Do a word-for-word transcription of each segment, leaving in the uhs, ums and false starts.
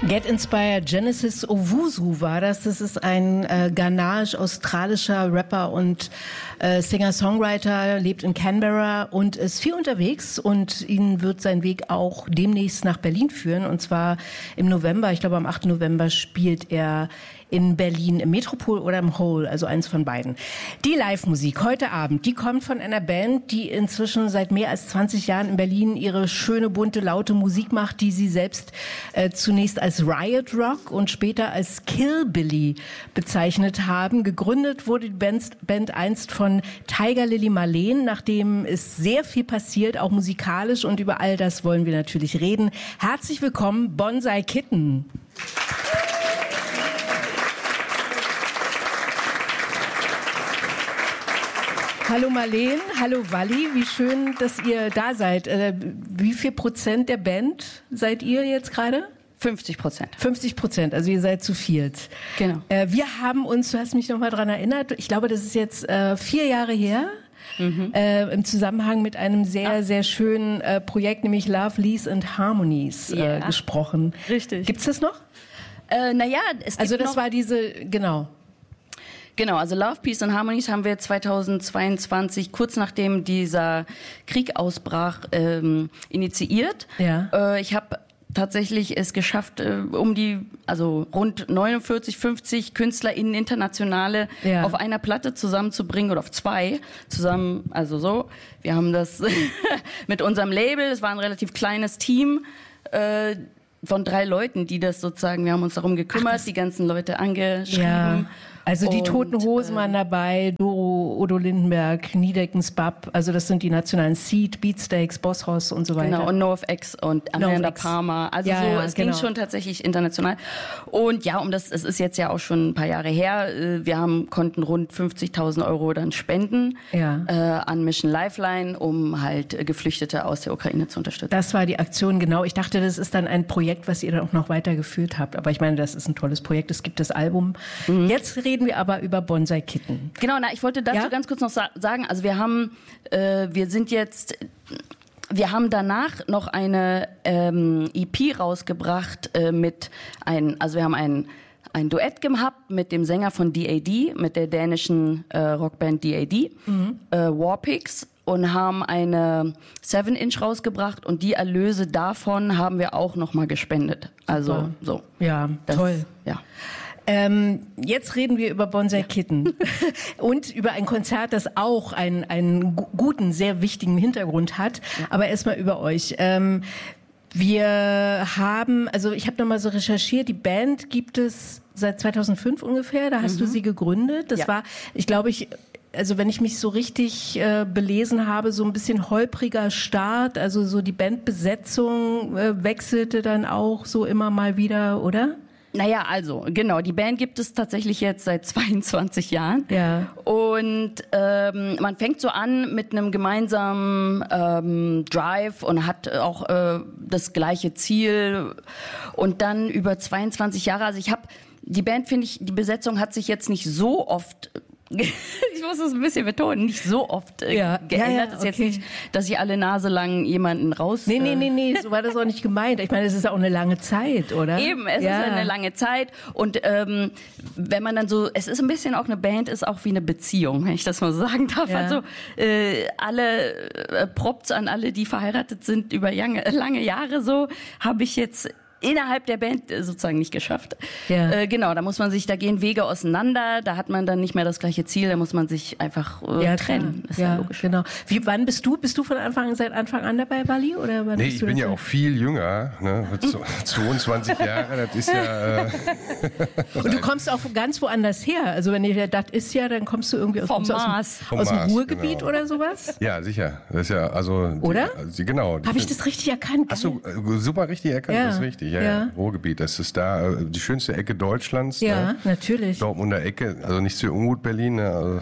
Get Inspired, Genesis Owusu war das. Das ist ein äh, ghanaisch-australischer Rapper und äh, Singer-Songwriter, lebt in Canberra und ist viel unterwegs, und ihn wird sein Weg auch demnächst nach Berlin führen, und zwar im November. Ich glaube, am achten November spielt er in Berlin im Metropol oder im Hole, also eins von beiden. Die Live-Musik heute Abend, die kommt von einer Band, die inzwischen seit mehr als zwanzig Jahren in Berlin ihre schöne, bunte, laute Musik macht, die sie selbst äh, zunächst als Riot Rock und später als Killbilly bezeichnet haben. Gegründet wurde die Band, Band einst von Tiger Lily Marleen, nachdem ist sehr viel passiert, auch musikalisch, und über all das wollen wir natürlich reden. Herzlich willkommen, Bonsai Kitten. Hallo Marleen, hallo Walli, wie schön, dass ihr da seid. Äh, wie viel Prozent der Band seid ihr jetzt gerade? fünfzig Prozent. fünfzig Prozent, also ihr seid zu viert. Genau. Äh, wir haben uns, du hast mich noch mal dran erinnert, ich glaube, das ist jetzt äh, vier Jahre her, mhm. äh, im Zusammenhang mit einem sehr, ah. sehr schönen äh, Projekt, nämlich Love, Lease and Harmonies äh, yeah. gesprochen. Richtig. Gibt's das noch? Äh, naja, es gibt Also das noch war diese, genau. Genau, also Love, Peace and Harmonies haben wir zweitausendzweiundzwanzig, kurz nachdem dieser Krieg ausbrach, ähm, initiiert. Ja. Äh, ich habe tatsächlich es geschafft, äh, um die, also rund neunundvierzig, fünfzig KünstlerInnen internationale ja. auf einer Platte zusammenzubringen, oder auf zwei zusammen, also so. Wir haben das mit unserem Label, es war ein relativ kleines Team, äh, von drei Leuten, die das sozusagen, wir haben uns darum gekümmert, Ach, die ganzen Leute angeschrieben. Ja. Also die und, Toten Hosen waren dabei, Doro, Odo Lindenberg, Niedeckens Bab, also das sind die nationalen Seed, Beatsteaks, Boss Hoss und so weiter. Genau, und NoFX und Amanda Palmer. Also ja, so, ja, es genau. ging schon tatsächlich international. Und ja, um das, es ist jetzt ja auch schon ein paar Jahre her, wir haben, konnten rund fünfzigtausend Euro dann spenden ja. äh, an Mission Lifeline, um halt Geflüchtete aus der Ukraine zu unterstützen. Das war die Aktion, genau. Ich dachte, das ist dann ein Projekt, was ihr dann auch noch weitergeführt habt. Aber ich meine, das ist ein tolles Projekt. Es gibt das Album. Mhm. Jetzt reden wir aber über Bonsai Kitten. Genau, na, ich wollte dazu ja? ganz kurz noch sa- sagen, also wir haben, äh, wir sind jetzt, wir haben danach noch eine ähm, E P rausgebracht äh, mit ein, also wir haben ein ein Duett gehabt mit dem Sänger von D A D, mit der dänischen äh, Rockband D A D, mhm. äh, Warpigs, und haben eine seven inch rausgebracht, und die Erlöse davon haben wir auch nochmal gespendet. Also Super. so. Ja, das, toll. Ja. Ähm, jetzt reden wir über Bonsai Kitten und über ein Konzert, das auch einen, einen guten, sehr wichtigen Hintergrund hat. Ja. Aber erstmal über euch. Ähm, wir haben, also ich habe nochmal so recherchiert, die Band gibt es seit zweitausendfünf ungefähr, da hast mhm. du sie gegründet. Das ja. war, ich glaube, ich... Also wenn ich mich so richtig äh, belesen habe, so ein bisschen holpriger Start, also so die Bandbesetzung äh, wechselte dann auch so immer mal wieder, oder? Naja, also genau, die Band gibt es tatsächlich jetzt seit zweiundzwanzig Jahren. Ja. Und ähm, man fängt so an mit einem gemeinsamen ähm, Drive und hat auch äh, das gleiche Ziel. Und dann über zweiundzwanzig Jahre, also ich habe, die Band, finde ich, die Besetzung hat sich jetzt nicht so oft... Ich muss es ein bisschen betonen, nicht so oft äh, ja. geändert. Ja, ja, es ist okay. jetzt nicht, dass ich alle Nase lang jemanden raus... Nee, nee, nee, nee, so war das auch nicht gemeint. Ich meine, es ist auch eine lange Zeit, oder? Eben, es ja. ist eine lange Zeit. Und ähm, wenn man dann so... Es ist ein bisschen auch eine Band, ist auch wie eine Beziehung, wenn ich das mal so sagen darf. Ja. Also äh, alle äh, Props an alle, die verheiratet sind über lange, lange Jahre so, habe ich jetzt... innerhalb der Band sozusagen nicht geschafft. Ja. Äh, genau, da muss man sich, da gehen Wege auseinander, da hat man dann nicht mehr das gleiche Ziel, da muss man sich einfach äh, ja, trennen. Ist ja, ja logisch. Genau. Wie, wann bist du? Bist du von Anfang seit Anfang an dabei, Walli? Oder wann nee, bist ich du bin ja so? auch viel jünger, ne? zweiundzwanzig Jahre, das ist ja... Äh Und du kommst auch ganz woanders her. Also wenn ihr das ist ja, dann kommst du irgendwie aus, Vom aus, Mars. dem, Vom aus dem Mars, Ruhrgebiet genau. oder sowas? Ja, sicher. Das ist ja, also... Oder? Die, genau. Habe ich das richtig erkannt? Hast du äh, super richtig erkannt, ja. das ist richtig. Ja, ja. ja. Ruhrgebiet, das ist da äh, die schönste Ecke Deutschlands. Ja, ne? natürlich. Dortmunder Ecke, also nicht zu Ungut Berlin. Ne? Also,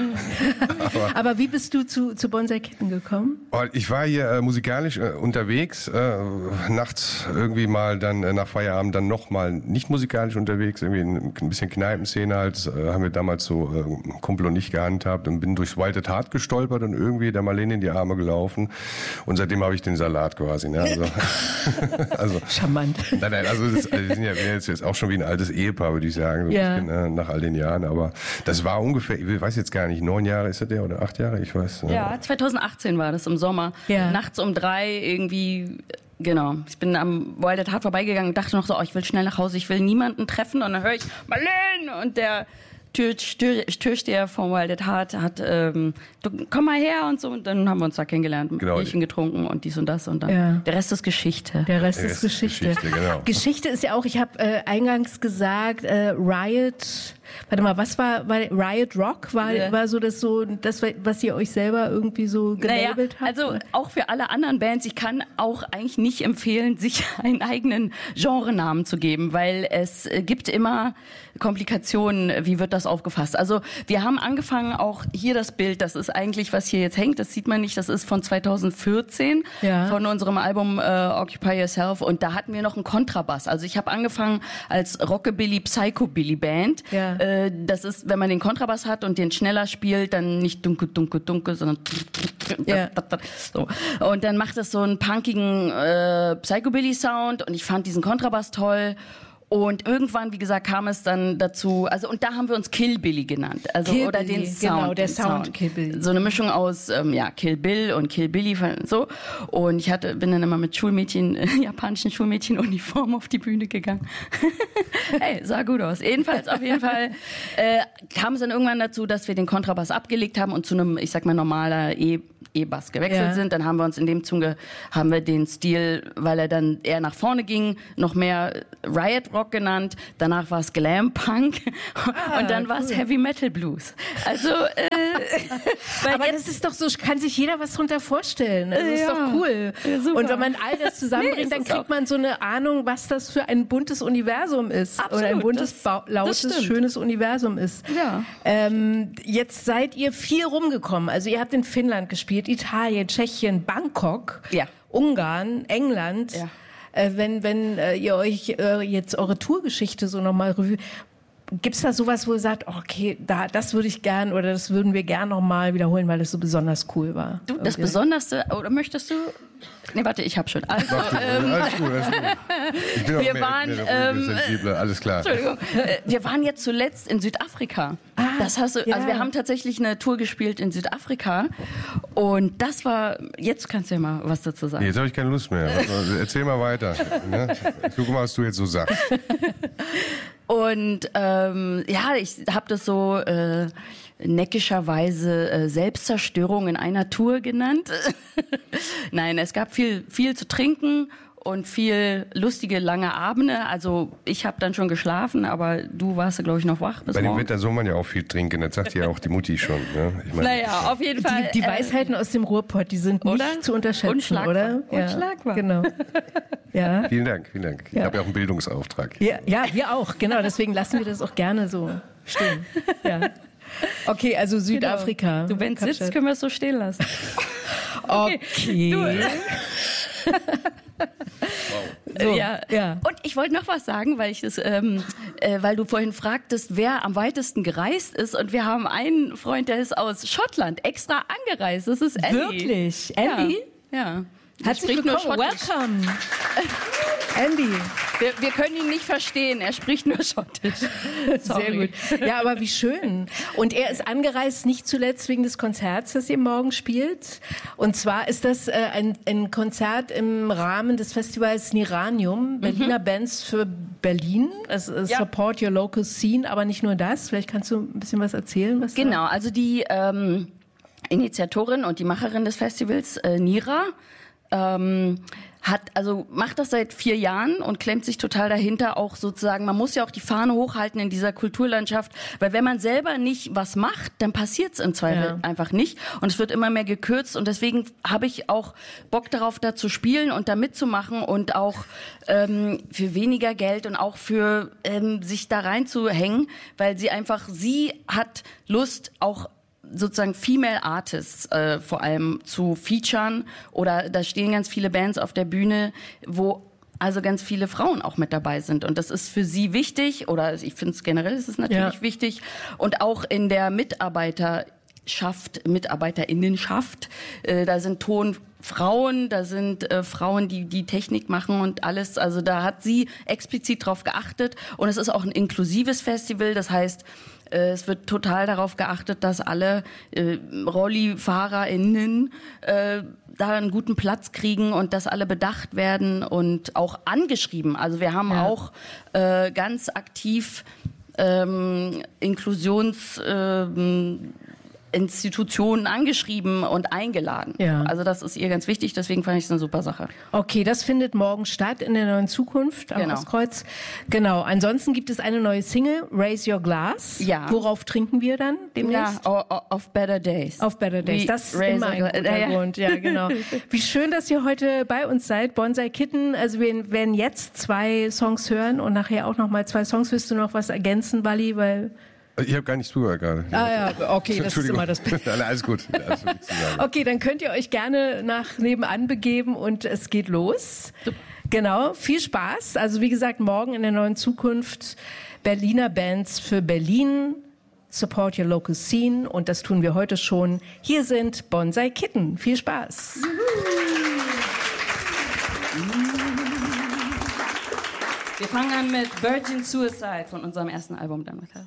aber, aber wie bist du zu, zu Bonsai Kitten gekommen? Ich war hier äh, musikalisch äh, unterwegs, äh, nachts irgendwie mal dann äh, nach Feierabend dann nochmal nicht musikalisch unterwegs, irgendwie ein, ein bisschen Kneipenszene halt, das, äh, haben wir damals so äh, Kumpel und ich gehandhabt und bin durchs Wild at Heart gestolpert und irgendwie der Marlene in die Arme gelaufen und seitdem habe ich den Salat quasi. Ne? Also, also. Charmant. Band. Nein, nein, also das, wir sind ja jetzt, jetzt auch schon wie ein altes Ehepaar, würde ich sagen, so ja. ein bisschen, äh, nach all den Jahren. Aber das war ungefähr, ich weiß jetzt gar nicht, neun Jahre ist das der oder acht Jahre, ich weiß. Ja, äh, zweitausendachtzehn war das im Sommer. Ja. Nachts um drei irgendwie. Genau. Ich bin am Wild at Heart vorbeigegangen und dachte noch so, oh, ich will schnell nach Hause, ich will niemanden treffen. Und dann höre ich Marlene und der Tür, Tür, Türsteher vom Wild at Heart hat, ähm, du, komm mal her und so. Und dann haben wir uns da kennengelernt, ein genau. Bierchen getrunken und dies und das. Und dann ja. der Rest ist Geschichte. Der Rest, der Rest ist Geschichte. Geschichte, genau. Geschichte ist ja auch, ich habe äh, eingangs gesagt, äh, Riot... Warte mal, was war, war Riot Rock? War, ja. war so das so, das, was ihr euch selber irgendwie so gelabelt naja, habt? Also auch für alle anderen Bands, ich kann auch eigentlich nicht empfehlen, sich einen eigenen Genrenamen zu geben, weil es gibt immer Komplikationen, wie wird das aufgefasst. Also wir haben angefangen, auch hier das Bild, das ist eigentlich, was hier jetzt hängt, das sieht man nicht, das ist von zweitausendvierzehn, ja. von unserem Album äh, Occupy Yourself, und da hatten wir noch einen Kontrabass. Also ich habe angefangen als Rockabilly, Psychobilly Band. Ja. Das ist, wenn man den Kontrabass hat und den schneller spielt, dann nicht dunkel, dunkel, dunkel, sondern ja. so. Und dann macht es so einen punkigen äh, Psychobilly-Sound und ich fand diesen Kontrabass toll. Und irgendwann, wie gesagt, kam es dann dazu, also und da haben wir uns Kill Billy genannt, also Kill oder Billy, den Sound, genau, der Sound, Sound Kill Billy. So eine Mischung aus ähm, ja Kill Bill und Kill Billy so. Und ich hatte bin dann immer mit Schulmädchen, äh, japanischen Schulmädchenuniform auf die Bühne gegangen. Hey, sah gut aus. Jedenfalls auf jeden Fall äh, kam es dann irgendwann dazu, dass wir den Kontrabass abgelegt haben und zu einem, ich sag mal, normaler E E-Bass gewechselt ja. sind. Dann haben wir uns in dem Zuge, haben wir den Stil, weil er dann eher nach vorne ging, noch mehr Riot Rock genannt. Danach war es Glam Punk ah, und dann war es cool. Heavy Metal Blues. Also, äh, aber das ist doch so, kann sich jeder was drunter vorstellen. Das ist ja. doch cool. Ja, und wenn man all das zusammenbringt, nee, dann kriegt man so eine Ahnung, was das für ein buntes Universum ist. Absolut, oder ein buntes, das, lautes, schönes Universum ist. Ja. Ähm, jetzt seid ihr viel rumgekommen. Also ihr habt in Finnland gespielt, Italien, Tschechien, Bangkok, ja. Ungarn, England. Ja. Äh, wenn wenn äh, ihr euch äh, jetzt eure Tourgeschichte so nochmal revue, gibt's da sowas, wo ihr sagt, okay, da, das würde ich gern oder das würden wir gern nochmal wiederholen, weil das so besonders cool war? Du, das okay. Besonderste, oder möchtest du? Nee, warte, ich hab schon. Also, ähm, alles gut, alles gut. Ich bin wir auch mehr, waren, mehr ähm, sensibler, alles klar. Entschuldigung. Wir waren jetzt zuletzt in Südafrika. Ah, das hast du, ja. Also wir haben tatsächlich eine Tour gespielt in Südafrika und das war, jetzt kannst du ja mal was dazu sagen. Nee, jetzt habe ich keine Lust mehr. Erzähl mal weiter. Ne? Guck mal, was du jetzt so sagst. Und ähm, ja, ich habe das so äh, neckischerweise äh, Selbstzerstörung in einer Tour genannt. Nein, es gab viel, viel zu trinken und viel lustige, lange Abende. Also ich habe dann schon geschlafen, aber du warst, glaube ich, noch wach bis Bei dem morgen. Wetter soll man ja auch viel trinken, das sagt ja auch die Mutti schon. Ne? Ich mein, naja, auf jeden Fall. Die, die Weisheiten äh, aus dem Ruhrpott, die sind oder? Nicht zu unterschätzen, Unschlagbar. oder? Ja. Unschlagbar. Genau. Ja. Vielen Dank, vielen Dank. Ich ja. habe ja auch einen Bildungsauftrag. Ja, ja, wir auch, genau. Deswegen lassen wir das auch gerne so stehen. Ja. Okay, also Südafrika. Genau. Du, wenn es sitzt, können wir es so stehen lassen. Okay. okay. Du, wow. so, ja. ja. Und ich wollte noch was sagen, weil ich das, ähm, äh, weil du vorhin fragtest, wer am weitesten gereist ist. Und wir haben einen Freund, der ist aus Schottland extra angereist. Das ist Andy. Wirklich? Andy? Ja. ja. Herzlich willkommen. Welcome. Andy. Wir, wir können ihn nicht verstehen, er spricht nur Schottisch. Sehr gut. Ja, aber wie schön. Und er ist angereist nicht zuletzt wegen des Konzerts, das ihr morgen spielt. Und zwar ist das äh, ein, ein Konzert im Rahmen des Festivals Niranium, Berliner mhm. Bands für Berlin. Es ist ja. Support Your Local Scene, aber nicht nur das. Vielleicht kannst du ein bisschen was erzählen. Was genau, da? Also die ähm, Initiatorin und die Macherin des Festivals, äh, Nira, Ähm, hat, also macht das seit vier Jahren und klemmt sich total dahinter, auch sozusagen, man muss ja auch die Fahne hochhalten in dieser Kulturlandschaft, weil wenn man selber nicht was macht, dann passiert es im Zweifel ja. einfach nicht und es wird immer mehr gekürzt und deswegen habe ich auch Bock darauf, da zu spielen und da mitzumachen und auch ähm, für weniger Geld und auch für ähm, sich da reinzuhängen, weil sie einfach, sie hat Lust, auch sozusagen Female Artists äh, vor allem zu featuren oder da stehen ganz viele Bands auf der Bühne, wo also ganz viele Frauen auch mit dabei sind und das ist für sie wichtig oder ich finde es generell ist es natürlich ja. wichtig und auch in der Mitarbeiter schafft, MitarbeiterInnen schafft. Äh, da sind Tonfrauen, da sind äh, Frauen, die die Technik machen und alles. Also da hat sie explizit drauf geachtet. Und es ist auch ein inklusives Festival. Das heißt, äh, es wird total darauf geachtet, dass alle äh, RollifahrerInnen äh, da einen guten Platz kriegen und dass alle bedacht werden und auch angeschrieben. Also wir haben ja. auch äh, ganz aktiv ähm, Inklusions... Ähm, Institutionen angeschrieben und eingeladen. Ja. Also das ist ihr ganz wichtig, deswegen fand ich es eine super Sache. Okay, das findet morgen statt in der Neuen Zukunft am genau. Ostkreuz. Genau. Ansonsten gibt es eine neue Single, Raise Your Glass. Ja. Worauf trinken wir dann demnächst? Ja, auf Better Days. Auf Better Days. We das ist immer ein guter Grund. Ja, genau. Wie schön, dass ihr heute bei uns seid. Bonsai Kitten. Also wir werden jetzt zwei Songs hören und nachher auch noch mal zwei Songs. Willst du noch was ergänzen, Wally? Weil ich habe gar nicht zugehört gerade. Ah ja, okay, das ist immer das Beste. Alles gut. Alles gut okay, dann könnt ihr euch gerne nach nebenan begeben und es geht los. Genau, viel Spaß. Also wie gesagt, morgen in der Neuen Zukunft Berliner Bands für Berlin. Support your local scene und das tun wir heute schon. Hier sind Bonsai Kitten. Viel Spaß. Wir fangen an mit Virgin Suicide von unserem ersten Album damals.